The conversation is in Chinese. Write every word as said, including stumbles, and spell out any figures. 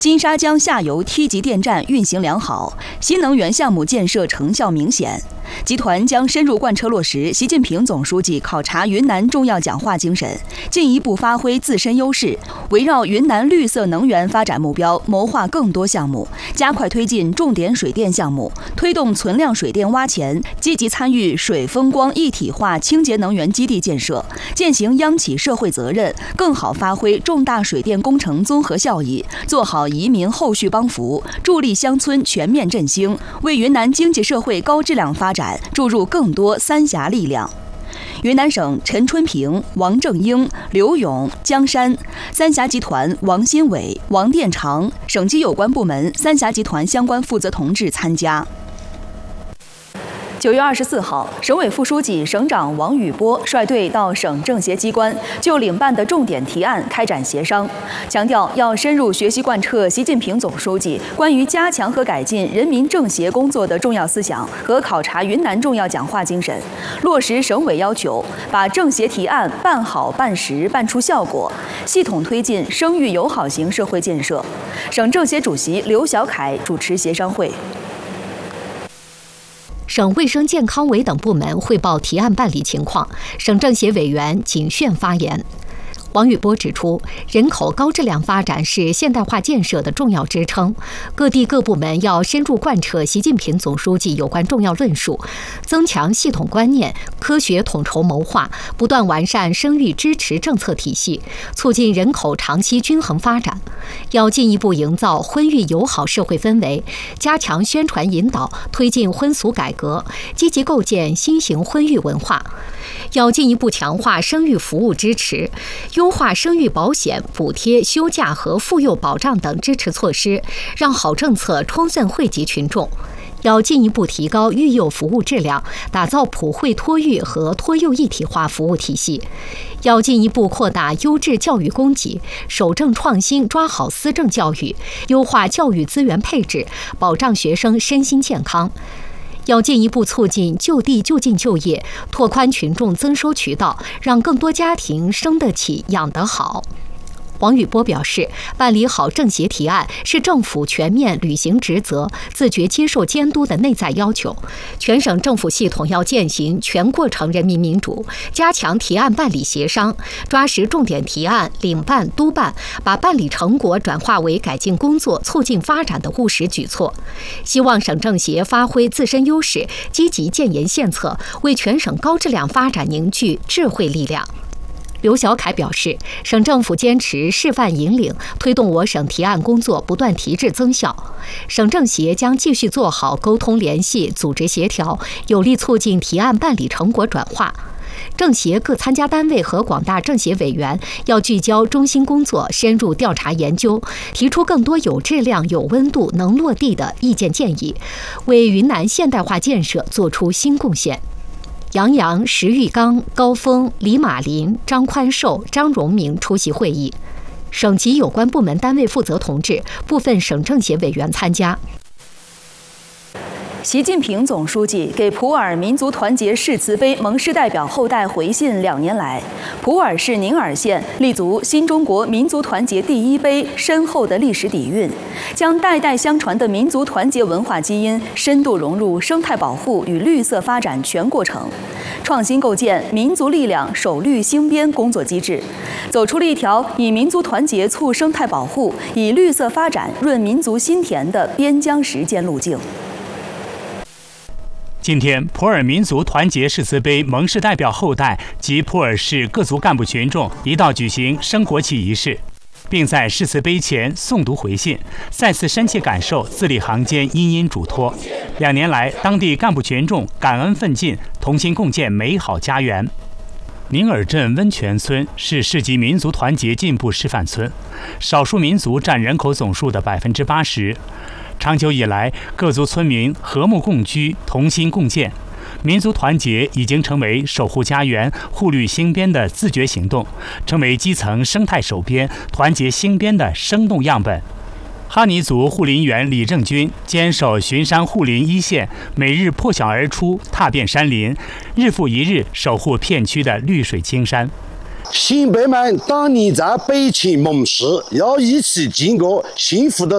金沙江下游梯级电站运行良好，新能源项目建设成效明显。集团将深入贯彻落实习近平总书记考察云南重要讲话精神，进一步发挥自身优势，围绕云南绿色能源发展目标谋划更多项目，加快推进重点水电项目，推动存量水电挖潜，积极参与水风光一体化清洁能源基地建设，践行央企社会责任，更好发挥重大水电工程综合效益，做好移民后续帮扶，助力乡村全面振兴，为云南经济社会高质量发展注入更多三峡力量。云南省陈春平、王正英、刘勇、江山，三峡集团王新伟、王殿长，省级有关部门、三峡集团相关负责同志参加。九月二十四号，省委副书记、省长王宇波率队到省政协机关就领办的重点提案开展协商，强调要深入学习贯彻习近平总书记关于加强和改进人民政协工作的重要思想和考察云南重要讲话精神，落实省委要求，把政协提案办好、办实、办出效果，系统推进生育友好型社会建设。省政协主席刘小凯主持协商会。 省卫生健康委等部门汇报提案办理情况，省政协委员谨慎发言。王宇波指出，人口高质量发展是现代化建设的重要支撑，各地各部门要深入贯彻习近平总书记有关重要论述，增强系统观念，科学统筹谋划，不断完善生育支持政策体系，促进人口长期均衡发展。要进一步营造婚育友好社会氛围，加强宣传引导，推进婚俗改革，积极构建新型婚育文化。要进一步强化生育服务支持，优化生育保险、补贴、休假和妇幼保障等支持措施，让好政策充分惠及群众。要进一步提高育幼服务质量，打造普惠托育和托幼一体化服务体系。要进一步扩大优质教育供给，守正创新，抓好思政教育，优化教育资源配置，保障学生身心健康。要进一步促进就地就近就业，拓宽群众增收渠道，让更多家庭生得起、养得好。王宇波表示，办理好政协提案是政府全面履行职责、自觉接受监督的内在要求。全省政府系统要践行全过程人民民主，加强提案办理协商，抓实重点提案领办督办，把办理成果转化为改进工作、促进发展的务实举措。希望省政协发挥自身优势，积极建言献策，为全省高质量发展凝聚智慧力量。刘小凯表示，省政府坚持示范引领，推动我省提案工作不断提质增效。省政协将继续做好沟通联系、组织协调，有力促进提案办理成果转化。政协各参加单位和广大政协委员要聚焦中心工作，深入调查研究，提出更多有质量、有温度、能落地的意见建议，为云南现代化建设做出新贡献。杨洋、石玉刚、高峰、李马林、张宽寿、张荣明出席会议，省级有关部门单位负责同志、部分省政协委员参加。 习近平总书记给普洱民族团结誓词碑盟誓代表后代回信两年来，普洱市宁洱县立足新中国民族团结第一碑深厚的历史底蕴，将代代相传的民族团结文化基因深度融入生态保护与绿色发展全过程，创新构建民族力量守绿兴边工作机制，走出了一条以民族团结促生态保护、以绿色发展润民族心田的边疆实践路径。 今天，普洱民族团结誓词碑盟誓代表后代及普洱市各族干部群众一道举行升国旗仪式，并在誓词碑前诵读回信，再次深切感受字里行间殷殷嘱托。两年来，当地干部群众感恩奋进，同心共建美好家园。宁洱镇温泉村是市级民族团结进步示范村，少数民族占人口总数的百分之八十。长久以来，各族村民和睦共居，同心共建，民族团结已经成为守护家园、护绿兴边的自觉行动，成为基层生态守边、团结兴边的生动样本。哈尼族护林员李正军坚守巡山护林一线，每日破晓而出，踏遍山林，日复一日守护片区的绿水青山。 新辈们，当你在北秦盟誓，要一起经过幸福的